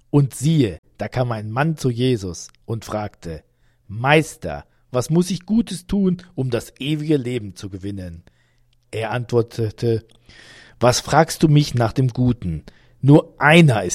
Und siehe, da kam ein Mann zu Jesus und fragte: Meister, was muss ich Gutes tun, um das ewige Leben zu gewinnen? Er antwortete: Was fragst du mich nach dem Guten? Nur einer